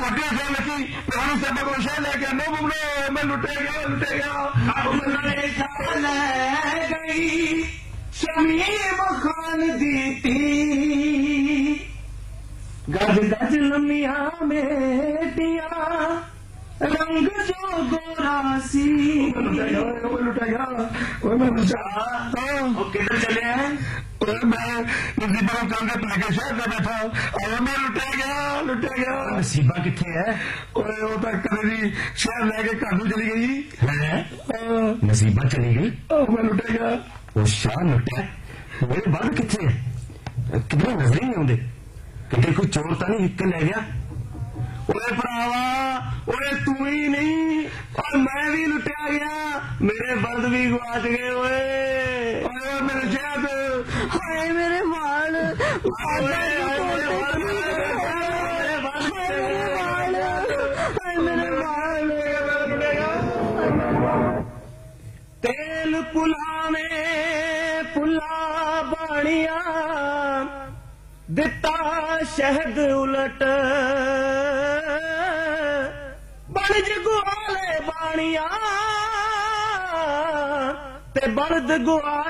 रोटियां खान लगी पुरानी साहब को शह लेके नो बुमले मैं लुटे गया ले गई शमीम खान दीती गज गज लम्मिया बेटिया रंग जो गोरा सी लुटेगा किधर चले हैं मैं नसीबा को काम के लेके शहर में बैठा और मैं लुटे गया नसीबा किथे है वो तो कभी शहर लेके घर चली गई है नसीबा चली गई मैं लुटे गया वो शाह लुटे मेरे बाद किथे है किधर नजर ही नहीं आते कितने कोई चोर तो नहीं हिक्के ले गया ओए भरावा ओए तू ही नहीं और मैं भी लुटिया गया मेरे बल्द भी गुआच गए ओए मेरे शहद हाय मेरे बाल तेल पुलावे पुला बाणिया दिता शहद उलट बड़ज गुआले बाणिया ते बड़द गुआ